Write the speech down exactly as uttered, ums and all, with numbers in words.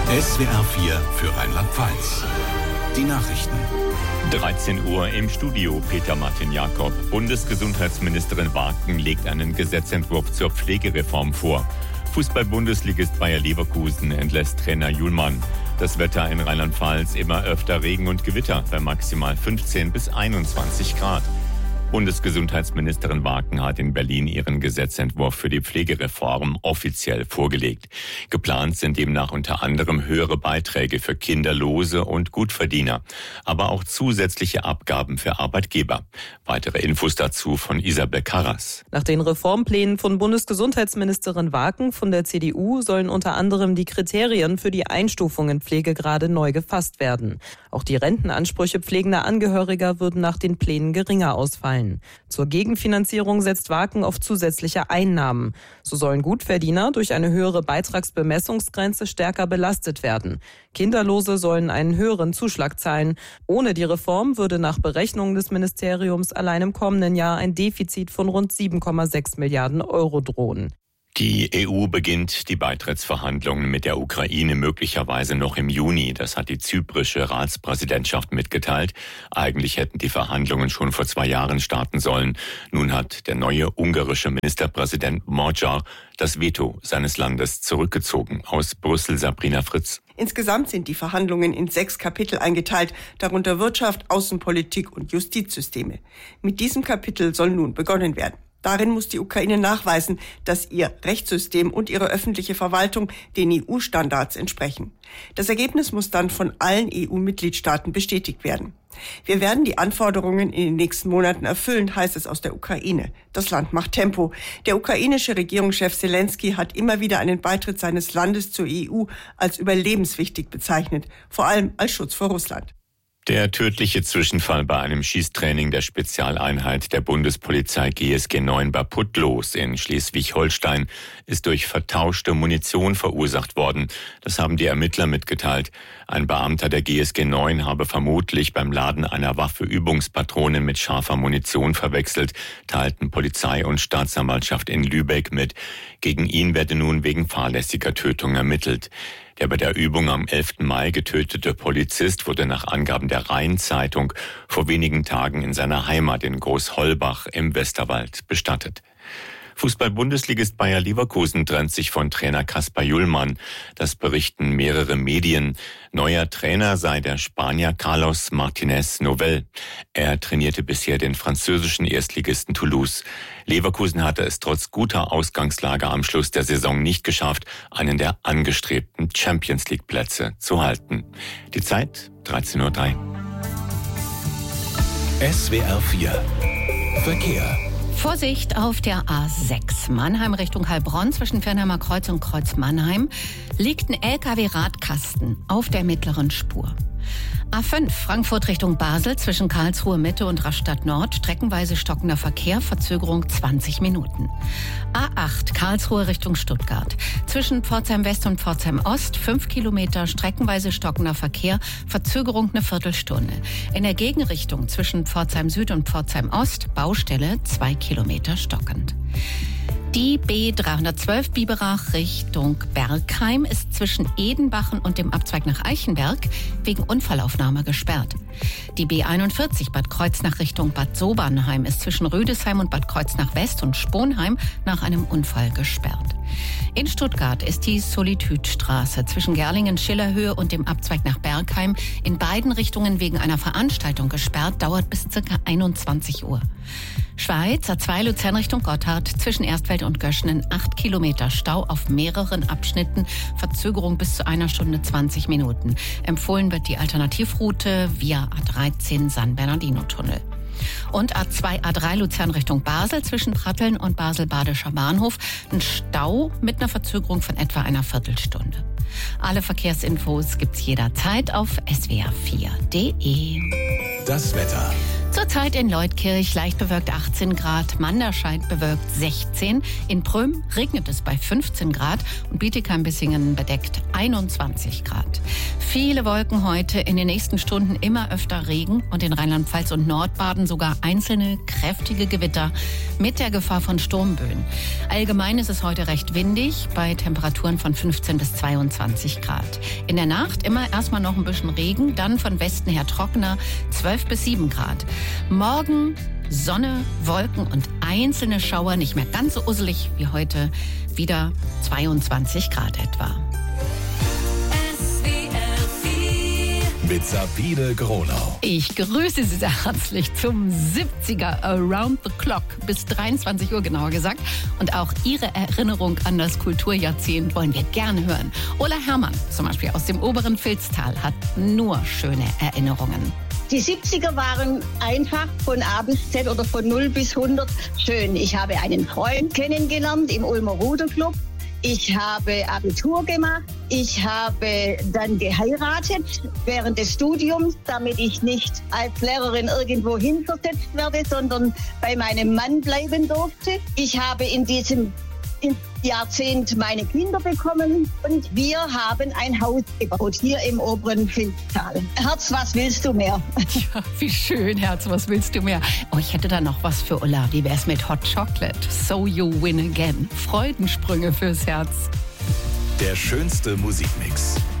S W R vier für Rheinland-Pfalz. Die Nachrichten. dreizehn Uhr im Studio, Peter Martin Jakob. Bundesgesundheitsministerin Waken legt einen Gesetzentwurf zur Pflegereform vor. Fußball-Bundesligist Bayer Leverkusen entlässt Trainer Julmann. Das Wetter in Rheinland-Pfalz, immer öfter Regen und Gewitter bei maximal fünfzehn bis einundzwanzig Grad. Bundesgesundheitsministerin Waken hat in Berlin ihren Gesetzentwurf für die Pflegereform offiziell vorgelegt. Geplant sind demnach unter anderem höhere Beiträge für Kinderlose und Gutverdiener, aber auch zusätzliche Abgaben für Arbeitgeber. Weitere Infos dazu von Isabel Karras. Nach den Reformplänen von Bundesgesundheitsministerin Waken von der C D U sollen unter anderem die Kriterien für die Einstufung in Pflegegrade neu gefasst werden. Auch die Rentenansprüche pflegender Angehöriger würden nach den Plänen geringer ausfallen. Zur Gegenfinanzierung setzt Waken auf zusätzliche Einnahmen. So sollen Gutverdiener durch eine höhere Beitragsbemessungsgrenze stärker belastet werden. Kinderlose sollen einen höheren Zuschlag zahlen. Ohne die Reform würde nach Berechnungen des Ministeriums allein im kommenden Jahr ein Defizit von rund sieben Komma sechs Milliarden Euro drohen. Die E U beginnt die Beitrittsverhandlungen mit der Ukraine möglicherweise noch im Juni. Das hat die zyprische Ratspräsidentschaft mitgeteilt. Eigentlich hätten die Verhandlungen schon vor zwei Jahren starten sollen. Nun hat der neue ungarische Ministerpräsident Magyar das Veto seines Landes zurückgezogen. Aus Brüssel Sabrina Fritz. Insgesamt sind die Verhandlungen in sechs Kapitel eingeteilt, darunter Wirtschaft, Außenpolitik und Justizsysteme. Mit diesem Kapitel soll nun begonnen werden. Darin muss die Ukraine nachweisen, dass ihr Rechtssystem und ihre öffentliche Verwaltung den E U-Standards entsprechen. Das Ergebnis muss dann von allen E U-Mitgliedstaaten bestätigt werden. Wir werden die Anforderungen in den nächsten Monaten erfüllen, heißt es aus der Ukraine. Das Land macht Tempo. Der ukrainische Regierungschef Selenskyj hat immer wieder einen Beitritt seines Landes zur E U als überlebenswichtig bezeichnet, vor allem als Schutz vor Russland. Der tödliche Zwischenfall bei einem Schießtraining der Spezialeinheit der Bundespolizei G S G neun bei Puttlos in Schleswig-Holstein ist durch vertauschte Munition verursacht worden. Das haben die Ermittler mitgeteilt. Ein Beamter der G S G neun habe vermutlich beim Laden einer Waffe Übungspatronen mit scharfer Munition verwechselt, teilten Polizei und Staatsanwaltschaft in Lübeck mit. Gegen ihn werde nun wegen fahrlässiger Tötung ermittelt. Der bei der Übung am elften Mai getötete Polizist wurde nach Angaben der Rhein-Zeitung vor wenigen Tagen in seiner Heimat in Großholbach im Westerwald bestattet. Fußball-Bundesligist Bayer Leverkusen trennt sich von Trainer Kaspar Julmann. Das berichten mehrere Medien. Neuer Trainer sei der Spanier Carlos Martínez Novell. Er trainierte bisher den französischen Erstligisten Toulouse. Leverkusen hatte es trotz guter Ausgangslage am Schluss der Saison nicht geschafft, einen der angestrebten Champions-League-Plätze zu halten. Die Zeit dreizehn Uhr drei. S W R vier Verkehr. Vorsicht auf der A sechs. Mannheim Richtung Heilbronn zwischen Firnheimer Kreuz und Kreuz Mannheim liegt ein L K W-Radkasten auf der mittleren Spur. A fünf Frankfurt Richtung Basel zwischen Karlsruhe Mitte und Rastatt Nord streckenweise stockender Verkehr, Verzögerung zwanzig Minuten. A acht Karlsruhe Richtung Stuttgart zwischen Pforzheim West und Pforzheim Ost fünf Kilometer streckenweise stockender Verkehr, Verzögerung eine Viertelstunde. In der Gegenrichtung zwischen Pforzheim Süd und Pforzheim Ost Baustelle zwei Kilometer stockend. Die B dreihundertzwölf Biberach Richtung Bergheim ist zwischen Edenbachen und dem Abzweig nach Eichenberg wegen Unfallaufnahme gesperrt. Die B einundvierzig Bad Kreuznach Richtung Bad Sobernheim ist zwischen Rüdesheim und Bad Kreuznach West und Sponheim nach einem Unfall gesperrt. In Stuttgart ist die Solitude-Straße zwischen Gerlingen-Schillerhöhe und dem Abzweig nach Bergheim in beiden Richtungen wegen einer Veranstaltung gesperrt, dauert bis ca. einundzwanzig Uhr. Schweiz, A zwei Luzern Richtung Gotthard, zwischen Erstfeld und Göschenen acht Kilometer Stau auf mehreren Abschnitten, Verzögerung bis zu einer Stunde zwanzig Minuten. Empfohlen wird die Alternativroute via A dreizehn San Bernardino-Tunnel. Und A zwei A drei Luzern Richtung Basel zwischen Pratteln und Basel-Badischer Bahnhof ein Stau mit einer Verzögerung von etwa einer Viertelstunde. Alle Verkehrsinfos gibt's jederzeit auf S W R vier Punkt D E. Das Wetter. Zurzeit in Leutkirch leicht bewölkt achtzehn Grad, Manderscheid bewölkt sechzehn, in Prüm regnet es bei fünfzehn Grad und Bietigheim-Bissingen bedeckt einundzwanzig Grad. Viele Wolken heute, in den nächsten Stunden immer öfter Regen und in Rheinland-Pfalz und Nordbaden sogar einzelne kräftige Gewitter mit der Gefahr von Sturmböen. Allgemein ist es heute recht windig bei Temperaturen von fünfzehn bis zweiundzwanzig Grad. In der Nacht immer erstmal noch ein bisschen Regen, dann von Westen her trockener, zwölf bis sieben Grad. Morgen Sonne, Wolken und einzelne Schauer, nicht mehr ganz so usselig wie heute, wieder zweiundzwanzig Grad etwa. Mit Sabine Gronau. Ich grüße Sie sehr herzlich zum siebziger Around the Clock, bis dreiundzwanzig Uhr genauer gesagt. Und auch Ihre Erinnerung an das Kulturjahrzehnt wollen wir gerne hören. Ulla Herrmann, zum Beispiel aus dem oberen Vilstal, hat nur schöne Erinnerungen. Die siebziger waren einfach von A bis Z oder von null bis hundert schön. Ich habe einen Freund kennengelernt im Ulmer Ruderclub. Ich habe Abitur gemacht. Ich habe dann geheiratet während des Studiums, damit ich nicht als Lehrerin irgendwo hin versetzt werde, sondern bei meinem Mann bleiben durfte. Ich habe in diesem Jahrzehnt meine Kinder bekommen und wir haben ein Haus gebaut hier im oberen Vilstal. Herz, was willst du mehr? Ja, wie schön, Herz, was willst du mehr? Oh, ich hätte da noch was für Ulla. Wie wär's mit Hot Chocolate? So you win again. Freudensprünge fürs Herz. Der schönste Musikmix.